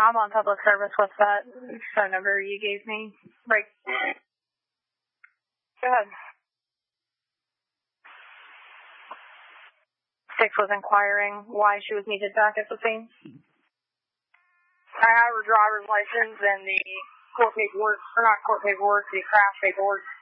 I'm on public service. What's that phone number you gave me? Right. Go ahead. 6 was inquiring why she was needed back at the scene. I have her driver's license and the court paperwork, or not court paperwork, the crash paperwork.